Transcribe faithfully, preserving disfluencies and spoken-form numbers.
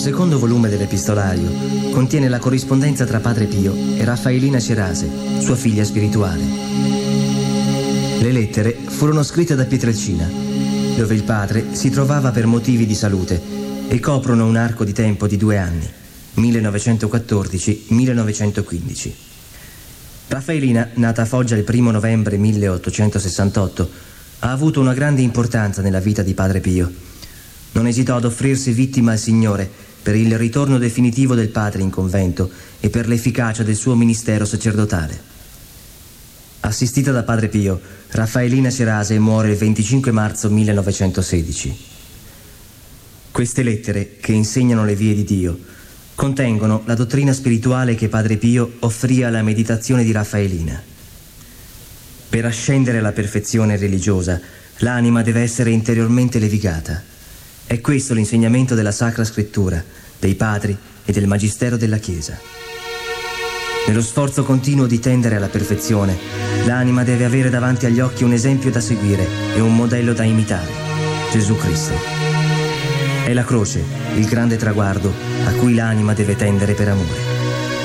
secondo volume dell'Epistolario contiene la corrispondenza tra Padre Pio e Raffaellina Cerase, sua figlia spirituale. Le lettere furono scritte da Pietrelcina, dove il padre si trovava per motivi di salute e coprono un arco di tempo di due anni, millenovecentoquattordici millenovecentoquindici. Raffaellina, nata a Foggia il primo novembre milleottocentosessantotto, ha avuto una grande importanza nella vita di Padre Pio. Non esitò ad offrirsi vittima al Signore per il ritorno definitivo del padre in convento e per l'efficacia del suo ministero sacerdotale. Assistita da Padre Pio, Raffaellina Cerase muore il venticinque marzo millenovecentosedici. Queste lettere, che insegnano le vie di Dio, contengono la dottrina spirituale che Padre Pio offrì alla meditazione di Raffaellina. Per ascendere alla perfezione religiosa, l'anima deve essere interiormente levigata. È questo l'insegnamento della Sacra Scrittura, dei Padri e del Magistero della Chiesa. Nello sforzo continuo di tendere alla perfezione, l'anima deve avere davanti agli occhi un esempio da seguire e un modello da imitare: Gesù Cristo. È la croce il grande traguardo a cui l'anima deve tendere per amore.